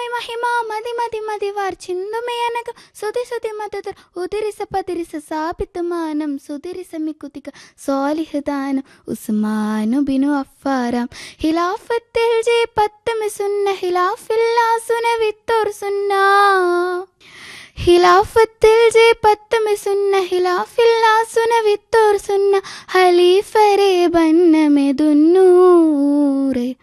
ചിന്തുമി മഹിമ മതി മതി മതിവാർ ചിന്തുമി അനകം സുതി സുതി മതതർ ഉദിരിസ പതിരിസ സാബിത്തുമാനം സുദിരിസ മിക്കുതിക സ്വാലിഹദാനം ഉസ്മാനു ബിനു അഫ്ഫാറാം ഖിലാഫത്തിൽ ജെ പത്തമി സുന്ന ഖിലാഫില്ലാ സുന വിത്തോർ സുന്ന ഖിലാഫത്തിൽ ജെ പത്തമി സുന്ന ഖിലാഫില്ലാ സുന വിത്തോർ സുന്ന ഖലീഫരെ ബന്നമെ ദുന്നൂറെ